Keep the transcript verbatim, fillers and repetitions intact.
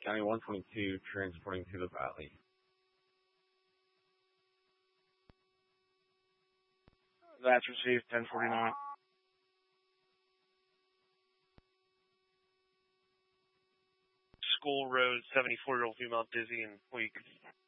County one twenty-two, transporting to the Valley. That's received, ten forty-nine. School Road, seventy-four-year-old female, dizzy and weak.